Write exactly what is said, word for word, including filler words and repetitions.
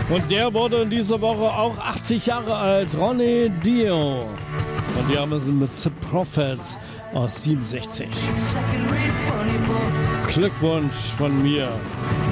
Und der wurde in dieser Woche auch achtzig Jahre alt, Ronnie Dio. Und die haben es mit The Prophets aus siebenundsechzig. Glückwunsch von mir.